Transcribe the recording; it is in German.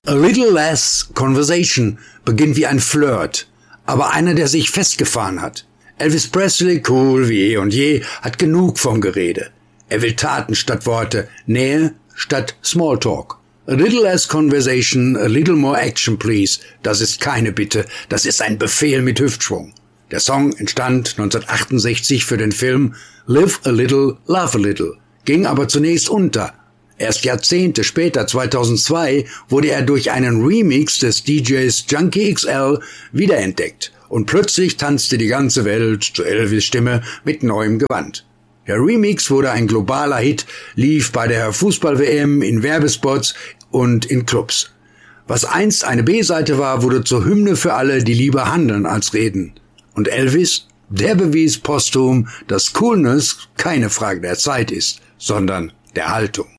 A Little Less Conversation beginnt wie ein Flirt, aber einer, der sich festgefahren hat. Elvis Presley, cool wie eh und je, hat genug vom Gerede. Er will Taten statt Worte, Nähe statt Smalltalk. A little less conversation, a little more action please. Das ist keine Bitte, das ist ein Befehl mit Hüftschwung. Der Song entstand 1968 für den Film Live a Little, Love a Little, ging aber zunächst unter. Erst Jahrzehnte später, 2002, wurde er durch einen Remix des DJs Junkie XL wiederentdeckt und plötzlich tanzte die ganze Welt zu Elvis' Stimme mit neuem Gewand. Der Remix wurde ein globaler Hit, lief bei der Fußball-WM, in Werbespots und in Clubs. Was einst eine B-Seite war, wurde zur Hymne für alle, die lieber handeln als reden. Und Elvis, der bewies posthum, dass Coolness keine Frage der Zeit ist, sondern der Haltung.